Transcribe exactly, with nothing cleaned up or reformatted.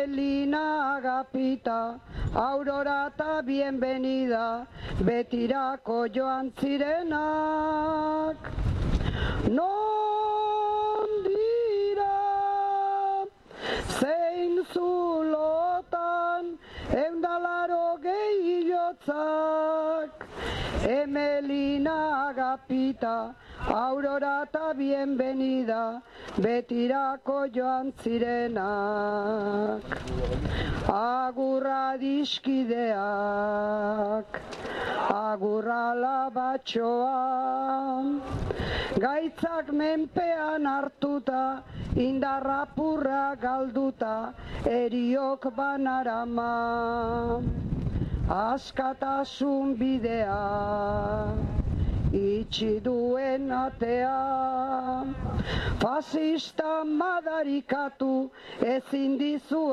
Emelina Agapita, Aurora eta bienvenida, betirako joan zirenak. Non dira, zein zulotan, eundalaro gehi jotzak. Emelina Agapita, Aurora eta bienvenida, betirako joan zirenak. Agurra diskideak, agurra labatxoa, gaitzak menpean hartuta, indarrapurra galduta, eriok banarama. Askatasun bidea, itxi duen atea, fasista madarikatu ezin dizu